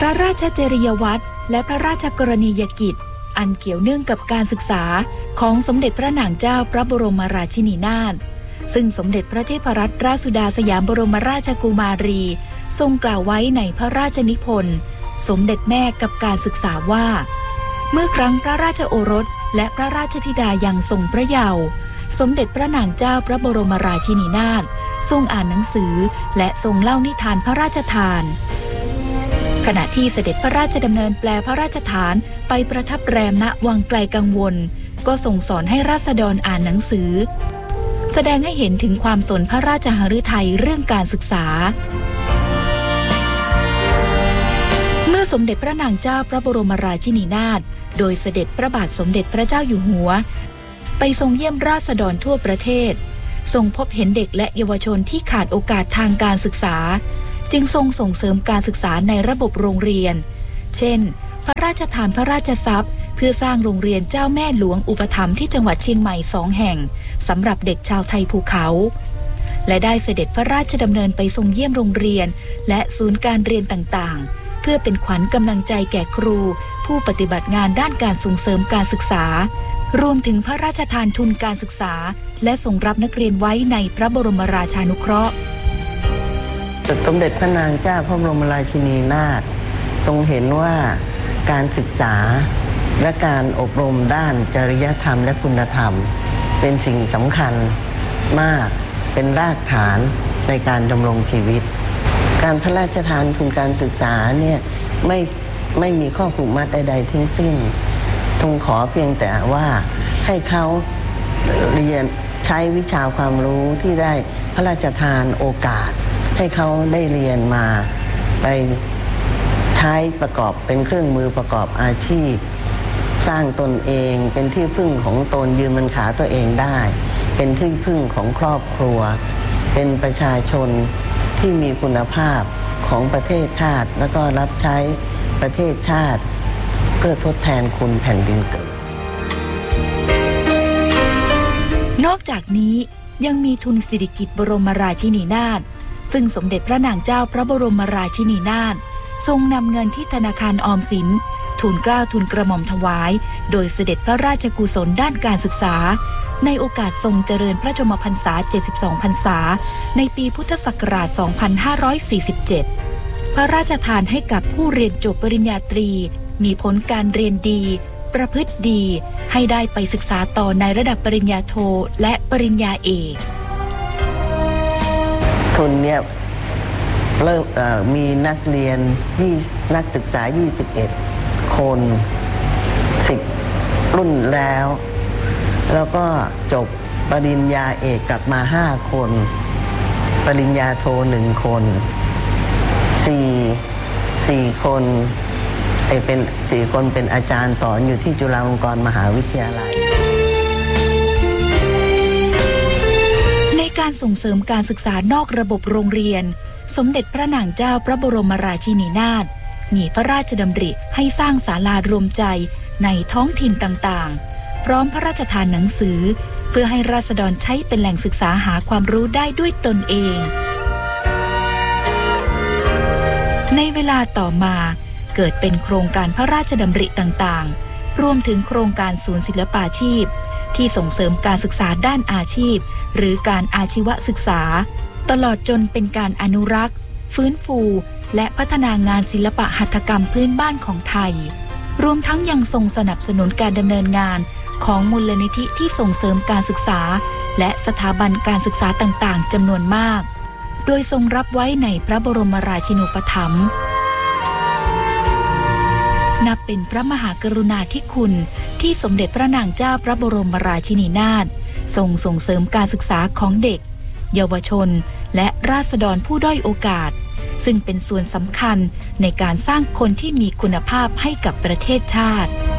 ระราชจริยวัตรและพระราชกรณียกิจอันเกี่ยวเนื่องกับการศึกษาของสมเด็จพระนางเจ้าพระบรมราชินีนาถซึ่งสมเด็จพระเทพรัตนราชสุดาสยามบรมราชกุมารีทรงกล่าวไว้ในพระราชนิพนธ์สมเด็จแม่กับการศึกษาว่าเมื่อครั้งพระราชโอรสและพระราชธิดายังทรงพระเยาว์สมเด็จพระนางเจ้าพระบรมราชินีนาถทรงอ่านหนังสือและทรงเล่านิทานพระราชทานขณะที่เสด็จพระราชดำเนินแปลพระราชฐานไปประทับแรมณวังไกลกังวลก็ทรงสอนให้ราษฎรอ่านหนังสือแสดงให้เห็นถึงความสนพระราชหฤทัยเรื่องการศึกษาเมื่อสมเด็จพระนางเจ้าพระบรมราชินีนาถโดยเสด็จพระบาทสมเด็จพระเจ้าอยู่หัวไปทรงเยี่ยมราษฎรทั่วประเทศทรงพบเห็นเด็กและเยาวชนที่ขาดโอกาสทางการศึกษาจึงทรงส่งเสริมการศึกษาในระบบโรงเรียนเช่นพระราชทานพระราชทรัพย์เพื่อสร้างโรงเรียนเจ้าแม่หลวงอุปถัมภ์ที่จังหวัดเชียงใหม่2 แห่งสำหรับเด็กชาวไทยภูเขาและได้เสด็จพระราชดำเนินไปทรงเยี่ยมโรงเรียนและศูนย์การเรียนต่างๆเพื่อเป็นขวัญกำลังใจแก่ครูผู้ปฏิบัติงานด้านการส่งเสริมการศึกษารวมถึงพระราชทานทุนการศึกษาและส่งรับนักเรียนไว้ในพระบรมราชานุเคราะห์สมเด็จพระนางเจ้าพระบรมราชินีนาถทรงเห็นว่าการศึกษาและการอบรมด้านจริยธรรมและคุณธรรมเป็นสิ่งสำคัญมากเป็นรากฐานในการดำรงชีวิตการพระราชทานทุนการศึกษาเนี่ยไม่มีข้อผูกมัดใดๆทั้งสิ้นทรงขอเพียงแต่ว่าให้เขาเรียนใช้วิชาความรู้ที่ได้พระราชทานโอกาสให้เขาได้เรียนมาไปใช้ประกอบเป็นเครื่องมือประกอบอาชีพสร้างตนเองเป็นที่พึ่งของตนยืนบนขาตัวเองได้เป็นที่พึ่งของครอบครัวเป็นประชาชนที่มีคุณภาพของประเทศชาติแล้วก็รับใช้ประเทศชาติเพื่อทดแทนคุณแผ่นดินเกิดนอกจากนี้ยังมีทุนสิริกิติ์บรมราชินีนาถซึ่งสมเด็จพระนางเจ้าพระบรมราชินีนาถทรงนำเงินที่ธนาคารออมสินทูลเกล้าทูลกระหม่อมถวายโดยเสด็จพระราชกุศลด้านการศึกษาในโอกาสทรงเจริญพระชนมพรรษา72 พรรษาในปีพุทธศักราช 2547 พระราชทานให้กับผู้เรียนจบปริญญาตรีมีผลการเรียนดีประพฤติดีให้ได้ไปศึกษาต่อในระดับปริญญาโทและปริญญาเอกทุนเนี่ยเริ่มมีนักเรียนนักศึกษา21 คน10 รุ่นแล้วก็จบปริญญาเอกกลับมา5 คนปริญญาโท1 คน4 คนเป็น4 คนเป็นอาจารย์สอนอยู่ที่จุฬาลงกรณ์มหาวิทยาลัยในการส่งเสริมการศึกษานอกระบบโรงเรียนสมเด็จพระนางเจ้าพระบรมราชินีนาถมีพระราชดำริให้สร้างศาลารวมใจในท้องถิ่นต่างๆพร้อมพระราชทานหนังสือเพื่อให้ราษฎรใช้เป็นแหล่งศึกษาหาความรู้ได้ด้วยตนเองในเวลาต่อมาเกิดเป็นโครงการพระราชดำริต่างๆรวมถึงโครงการศูนย์ศิลปาชีพที่ส่งเสริมการศึกษาด้านอาชีพหรือการอาชีวศึกษาตลอดจนเป็นการอนุรักษ์ฟื้นฟูและพัฒนางานศิลปะหัตถกรรมพื้นบ้านของไทยรวมทั้งยังทรงสนับสนุนการดำเนินงานของมูลนิธิที่ส่งเสริมการศึกษาและสถาบันการศึกษาต่างๆจำนวนมากโดยทรงรับไว้ในพระบรมราชินูปถัมภ์นับเป็นพระมหากรุณาธิคุณที่สมเด็จพระนางเจ้าพระบรมราชินีนาถทรงส่งเสริมการศึกษาของเด็กเยาวชนและราษฎรผู้ด้อยโอกาสซึ่งเป็นส่วนสำคัญในการสร้างคนที่มีคุณภาพให้กับประเทศชาติ